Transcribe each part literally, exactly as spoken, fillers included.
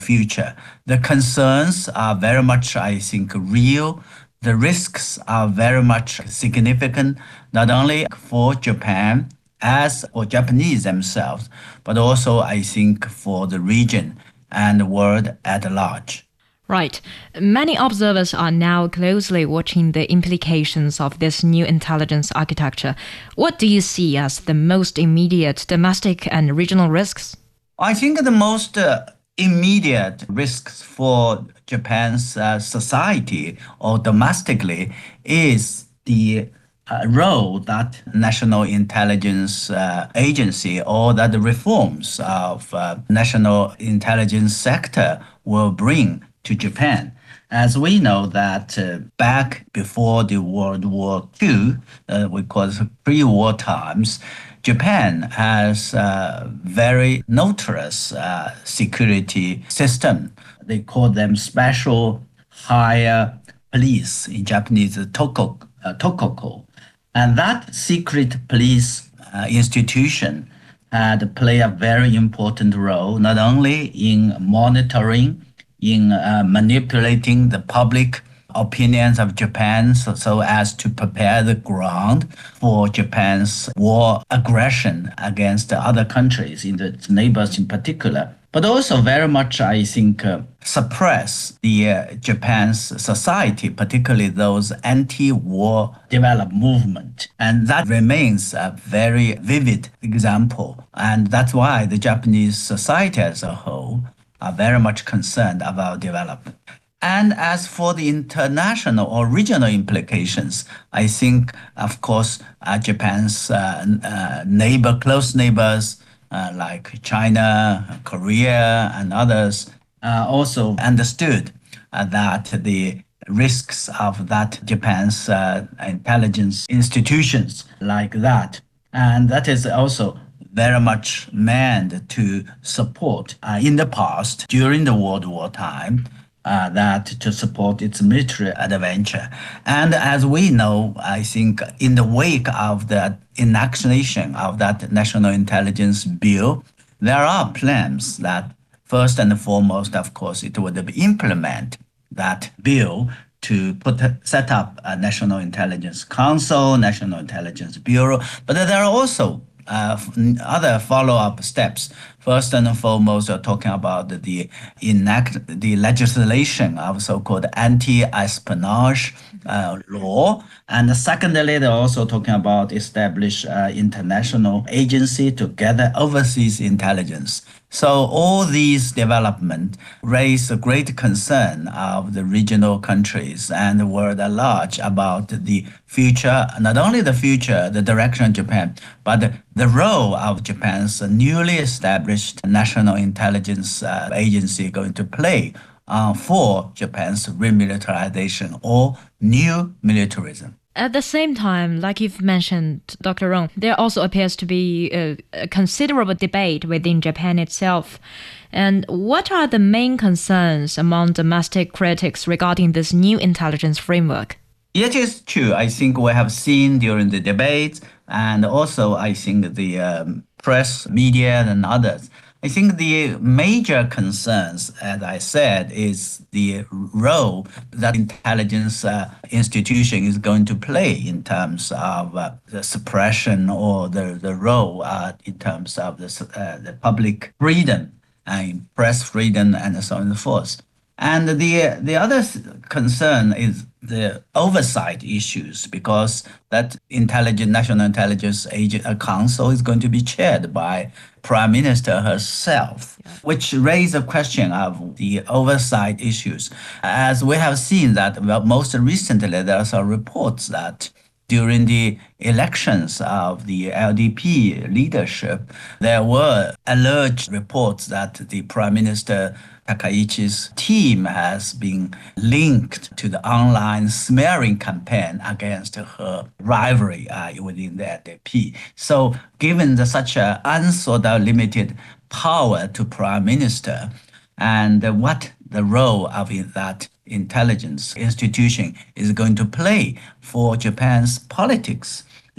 future. The concerns are very much, I think, real. The risks are very much significant, not only for Japan as for Japanese themselves, but also, I think, for the region and the world at large. Right. Many observers are now closely watching the implications of this new intelligence architecture. What do you see as the most immediate domestic and regional risks? I think the most uh, immediate risks for Japan's uh, society or domestically is the uh, role that National Intelligence uh, Agency or that the reforms of uh, national intelligence sector will bring to Japan. As we know that uh, back before the World War Two, uh, we call it pre-war times, Japan has a very notorious uh, security system. They call them special higher police in Japanese, toko, uh, tokoko. And that secret police uh, institution had played a very important role, not only in monitoring, in uh, manipulating the public opinions of Japan so, so as to prepare the ground for Japan's war aggression against other countries, in the neighbors in particular. But also very much, I think, uh, suppress the uh, Japan's society, particularly those anti-war developed movement. And that remains a very vivid example. And that's why the Japanese society as a whole are very much concerned about development. And as for the international or regional implications, I think, of course, uh, Japan's uh, uh, neighbor, close neighbors uh, like China, Korea, and others uh, also understood uh, that the risks of that Japan's uh, intelligence institutions like that. And that is also very much meant to support uh, in the past during the World War time uh, that to support its military adventure. And as we know, I think in the wake of the enactation of that National Intelligence Bill, there are plans that first and foremost, of course, it would implement that bill to put set up a National Intelligence Council, National Intelligence Bureau, but there are also uh, other follow-up steps. First and foremost, we're talking about the enact the legislation of so-called anti-espionage uh, law, and secondly, they're also talking about establish uh, international agency to gather overseas intelligence. So all these developments raise a great concern of the regional countries and the world at large about the future, not only the future, the direction of Japan, but the role of Japan's newly established National Intelligence uh, Agency going to play uh, for Japan's remilitarization or new militarism. At the same time, like you've mentioned, Doctor Rong, there also appears to be a, a considerable debate within Japan itself. And what are the main concerns among domestic critics regarding this new intelligence framework? It is true. I think we have seen during the debates, and also I think the um, press, media, and others. I think the major concerns, as I said, is the role that intelligence uh, institution is going to play in terms of uh, the suppression or the, the role uh, in terms of the, uh, the public freedom and press freedom and so on and so forth. And the the other concern is the oversight issues, because that intelligent national intelligence agent, uh, council is going to be chaired by Prime Minister herself, yeah. Which raise a question of the oversight issues. As we have seen that, well, most recently there are some reports that during the elections of the L D P leadership, there were alleged reports that the Prime Minister Takaichi's team has been linked to the online smearing campaign against her rivalry uh, within the L D P. So given the, such an unsort of limited power to Prime Minister, and uh, what the role of that intelligence institution is going to play for Japan's politics,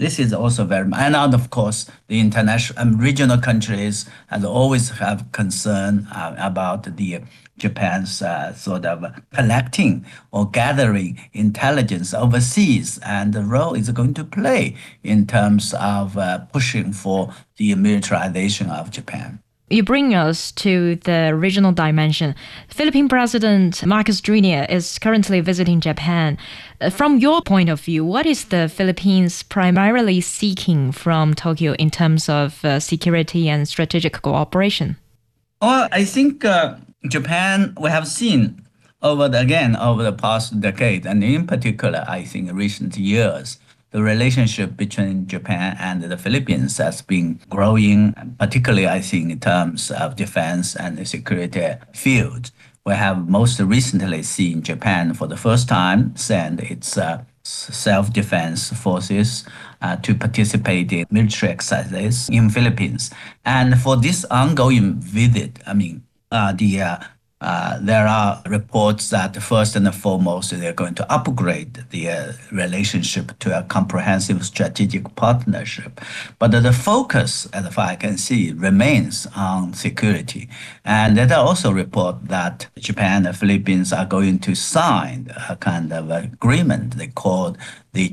This is also very, and of course, the international and regional countries has always have concern uh, about the Japan's uh, sort of collecting or gathering intelligence overseas, and the role is going to play in terms of uh, pushing for the militarization of Japan. You bring us to the regional dimension. Philippine President Marcos Junior is currently visiting Japan. Uh, From your point of view, what is the Philippines primarily seeking from Tokyo in terms of uh, security and strategic cooperation? Well, I think uh, Japan, we have seen over the, again over the past decade, and in particular, I think recent years, the relationship between Japan and the Philippines has been growing, particularly, I think, in terms of defense and the security field. We have most recently seen Japan for the first time send its uh, self-defense forces uh, to participate in military exercises in Philippines. And for this ongoing visit, I mean, uh, the uh, Uh, there are reports that first and foremost, they're going to upgrade the uh, relationship to a comprehensive strategic partnership. But the focus, as far as I can see, remains on security. And there are also reports that Japan and the Philippines are going to sign a kind of agreement they call the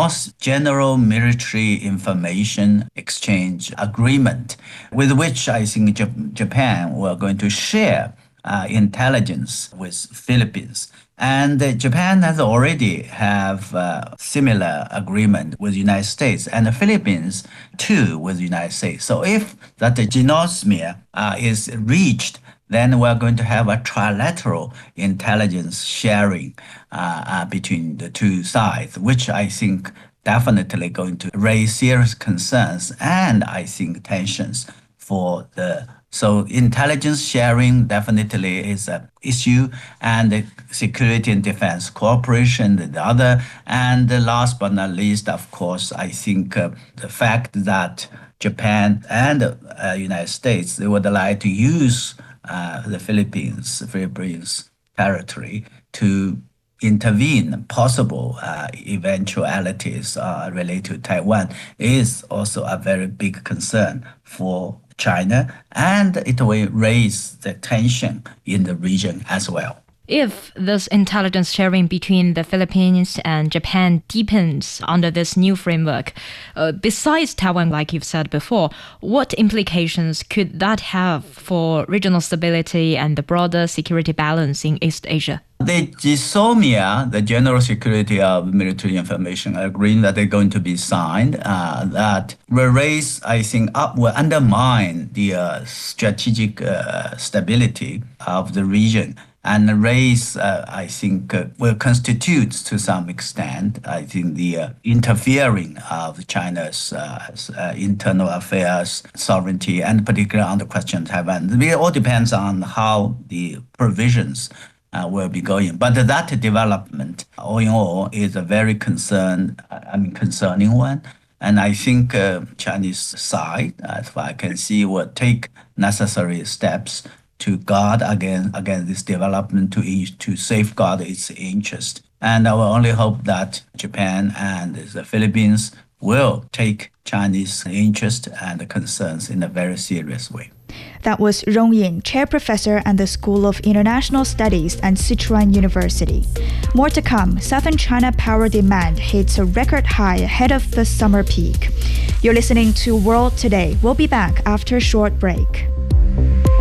General Military Information Exchange Agreement, with which I think Japan will going to share Uh, intelligence with Philippines. And uh, Japan has already have uh, similar agreement with the United States, and the Philippines too with the United States. So if that genosmia uh, is reached, then we're going to have a trilateral intelligence sharing uh, uh, between the two sides, which I think definitely going to raise serious concerns and I think tensions for the So intelligence sharing definitely is an issue, and the security and defense cooperation the other. And last but not least, of course, I think uh, the fact that Japan and the uh, United States, they would like to use uh, the Philippines, Philippines territory to intervene possible uh, eventualities uh, related to Taiwan is also a very big concern for China, and it will raise the tension in the region as well. If this intelligence sharing between the Philippines and Japan deepens under this new framework, uh, besides Taiwan, like you've said before, what implications could that have for regional stability and the broader security balance in East Asia? The GSOMIA, the General Security of Military Information Agreement that they're going to be signed, uh, that will raise, I think, up will undermine the uh, strategic uh, stability of the region, and raise, uh, I think, uh, will constitute to some extent, I think, the uh, interfering of China's uh, uh, internal affairs, sovereignty, and particularly on the question of Taiwan. It all depends on how the provisions Uh, will be going. But that development, all in all, is a very concern, I mean, concerning one. And I think uh, Chinese side, as far as I can see, will take necessary steps to guard against, against this development, to, to safeguard its interest. And I will only hope that Japan and the Philippines will take Chinese interest and concerns in a very serious way. That was Rong Yin, Chair Professor at the School of International Studies at Sichuan University. More to come. Southern China power demand hits a record high ahead of the summer peak. You're listening to World Today. We'll be back after a short break.